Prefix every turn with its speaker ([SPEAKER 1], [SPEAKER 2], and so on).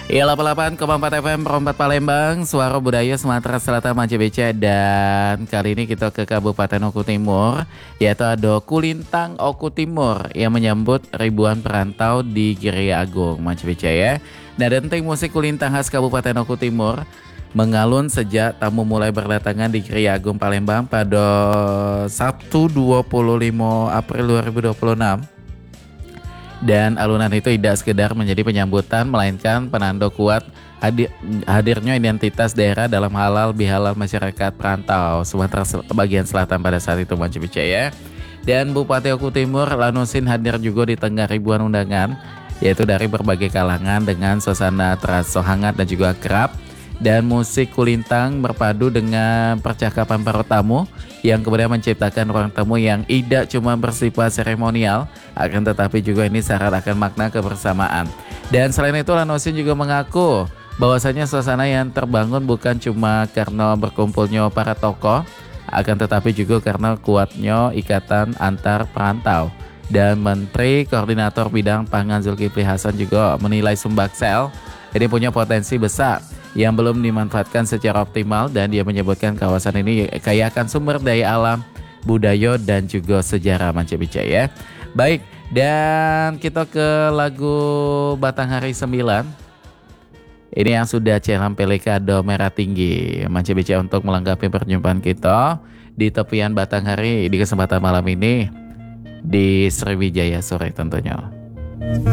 [SPEAKER 1] Iya 88,4 FM Perompat Palembang, Suara Budaya Sumatera Selatan Majebeca. Dan kali ini kita ke Kabupaten Oku Timur, yaitu ada Kulintang Oku Timur yang menyambut ribuan perantau di Giriya Agung Majebeca ya. Nah, denting musik Kulintang khas Kabupaten Oku Timur mengalun sejak tamu mulai berdatangan di Giriya Agung Palembang pada Sabtu 25 April 2026. Dan alunan itu tidak sekedar menjadi penyambutan, melainkan penanda kuat hadirnya identitas daerah dalam halal bihalal masyarakat perantau Sumatera bagian selatan pada saat itu Majebeca ya. Dan Bupati Oku Timur Lanusin hadir juga di tengah ribuan undangan, yaitu dari berbagai kalangan dengan suasana terasa hangat dan juga akrab. Dan musik Kulintang berpadu dengan percakapan para tamu yang kemudian menciptakan ruang tamu yang tidak cuma bersifat seremonial, akan tetapi juga ini syarat akan makna kebersamaan. Dan selain itu Lanusin juga mengaku bahwasanya suasana yang terbangun bukan cuma karena berkumpulnya para tokoh, akan tetapi juga karena kuatnya ikatan antar perantau. Dan Menteri Koordinator Bidang Pangan Zulkifli Hasan juga menilai Sumbaksel ini punya potensi besar yang belum dimanfaatkan secara optimal, dan dia menyebutkan kawasan ini kaya akan sumber daya alam, budaya dan juga sejarah Majebeca ya. Baik, dan kita ke lagu Batanghari 9. Ini yang sudah Ceram Pelikado Merah Tinggi Majebeca untuk melengkapi perjumpaan kita di tepian Batanghari di kesempatan malam ini di Sriwijaya sore tentunya.